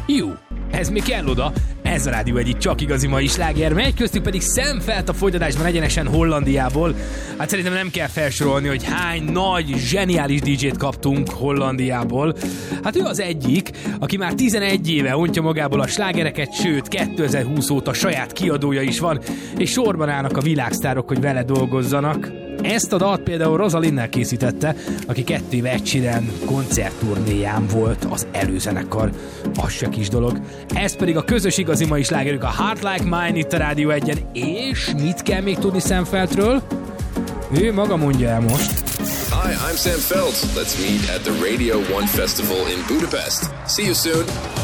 Jó, ez még kell oda. Ez a Rádió egyik csak igazi mai sláger, megy köztük pedig Szemfeld a folytatásban egyenesen Hollandiából. Hát szerintem nem kell felsorolni, hogy hány nagy, zseniális DJ-t kaptunk Hollandiából. Hát ő az egyik, aki már 11 éve ontja magából a slágereket, sőt 2020 óta saját kiadója is van, és sorban állnak a világsztárok, hogy vele dolgozzanak. Ezt a dalt például Rosalinnel készítette, aki 2 éve Ed Sheeran koncertturnéján volt az előzenekar. Az se kis dolog. Ez pedig a közös igazi mai slágerük, a Heart Like Mine itt a Rádió 1-en. És mit kell még tudni Szemfeldről? Ő maga mondja el most. Hi, I'm Sam Feld. Let's meet at the Radio 1 Festival in Budapest. See you soon.